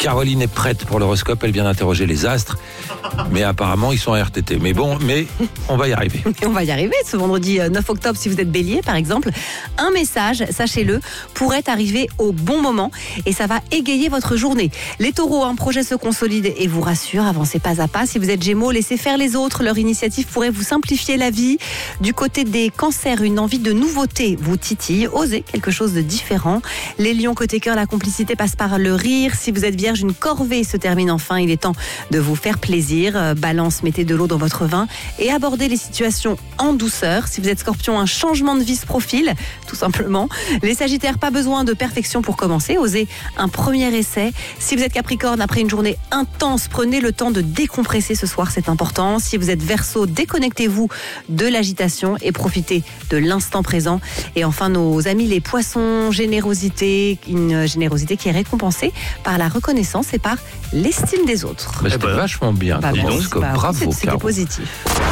Caroline est prête pour l'horoscope, elle vient d'interroger les astres, mais apparemment ils sont à RTT. Mais on va y arriver. On va y arriver ce vendredi 9 octobre si vous êtes bélier par exemple. Un message, sachez-le, pourrait arriver au bon moment et ça va égayer votre journée. Les taureaux, un projet se consolide et vous rassure, avancez pas à pas. Si vous êtes gémeaux, laissez faire les autres, leur initiative pourrait vous simplifier la vie. Du côté des cancers, une envie de nouveauté vous titille, osez quelque chose de différent. Les lions, côté cœur, la complicité passe par le rire. Si vous êtes vierge, une corvée se termine enfin, il est temps de vous faire plaisir. Balance, mettez de l'eau dans votre vin et abordez les situations en douceur. Si vous êtes scorpion, un changement de vie se profile, tout simplement. Les sagittaires, pas besoin de perfection pour commencer, osez un premier essai. Si vous êtes capricorne, après une journée intense, prenez le temps de décompresser ce soir, c'est important. Si vous êtes verseau, déconnectez-vous de l'agitation et profitez de l'instant présent. Et enfin, nos amis les poissons, générosité, une générosité qui est récompensée par la reconnaissance et par l'estime des autres. C'était vachement bien. Bravo, Bravo, c'était Caro. positif.